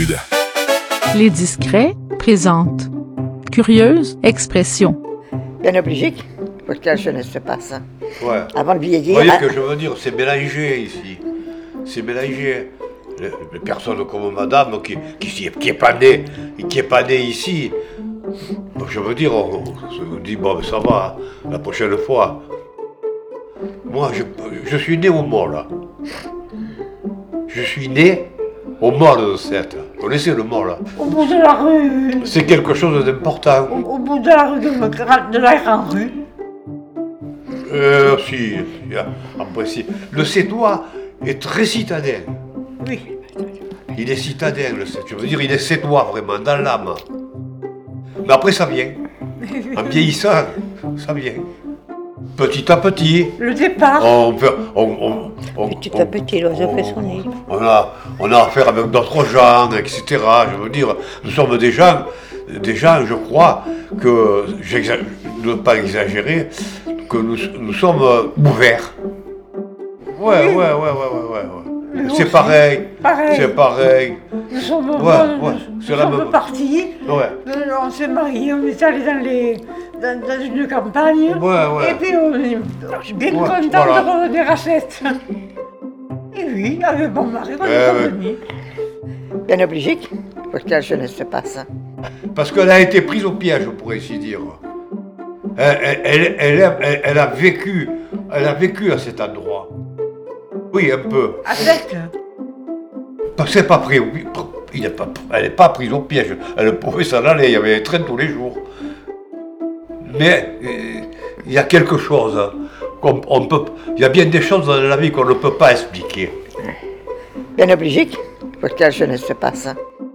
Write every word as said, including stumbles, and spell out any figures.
Sud. Les Discrets présentent Curieuse expression. Bien obligé, faut que la jeunesse se passe. Ouais. Avant de vieillir. Vous voyez à... que je veux dire, c'est mélangé ici. C'est mélangé. Les, les personnes comme madame qui, qui, qui est pas née, qui est pas née ici. Je veux dire, on, on se dit, bon, ça va, hein, la prochaine fois. Moi, je, je suis né au Mont, là. Je suis né au Mont de Sète. Vous connaissez le Mont, là? Au bout de la rue. C'est quelque chose d'important. Au, au bout de la rue de, de la grande rue. Euh, si, après, si. Le Sétois est très citadin. Oui. Il est citadin, le Sétois. Je veux dire, il est Sétois, vraiment, dans l'âme. Mais après, ça vient. En vieillissant, ça vient. Petit à petit. Le départ. On peut, on, on, on, Petit on, à petit, l'oiseau fait son nid. On a, on a affaire avec d'autres gens, et cetera. Je veux dire, nous sommes des gens, des gens, je crois, que, ne pas exagérer, que nous, nous sommes ouverts. Ouais, ouais, ouais, ouais, ouais, ouais. Nous C'est aussi. pareil. Pareil. C'est pareil. Nous sommes, Ouais, nous, ouais, nous c'est la sommes même- partis. Ouais. Euh, On s'est mariés, on est allés dans, les, dans, dans une campagne. Ouais, ouais. Et puis on est bien Ouais, content voilà. de revenir à Sète. Et oui, avec mon mari, on Ouais, est ouais. revenus. Bien obligé, faut que la jeunesse se passe. Parce qu'elle a été prise au piège, pour ainsi dire. Elle, elle, elle, elle a- elle- elle a vécu, elle a vécu à cet endroit. Oui, un peu. À Sète. Parce qu'elle n'est pas prise au piège. Il est pas- Elle n'est pas prise au piège. Elle pouvait s'en aller, il y avait des trains tous les jours. Mais euh, il y a quelque chose. hein, qu'on- on peut, il y a bien des choses dans la vie qu'on ne peut pas expliquer. Bien obligé, faut que la jeunesse se passe.